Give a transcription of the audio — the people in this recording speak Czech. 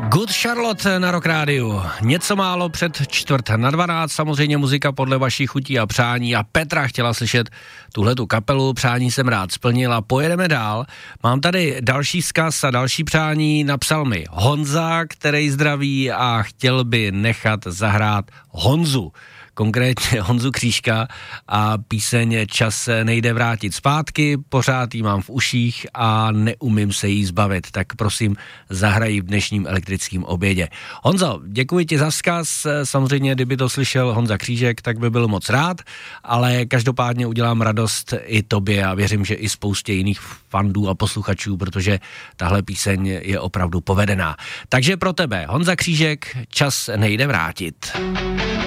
Good Charlotte na Rock Rádiu. Něco málo před 11:45, samozřejmě muzika podle vašich chutí a přání a Petra chtěla slyšet tuhletu kapelu, přání jsem rád splnil a pojedeme dál. Mám tady další vzkaz a další přání, napsal mi Honza, který zdraví a chtěl by nechat zahrát Honzu. Konkrétně Honzu Křížka a píseň Čas nejde vrátit zpátky, pořád jí mám v uších a neumím se jí zbavit, tak prosím zahraj v dnešním elektrickém obědě. Honzo, děkuji ti za vzkaz, samozřejmě kdyby to slyšel Honza Křížek, tak by byl moc rád, ale každopádně udělám radost i tobě a věřím, že i spoustě jiných fandů a posluchačů, protože tahle píseň je opravdu povedená. Takže pro tebe Honza Křížek, Čas nejde vrátit.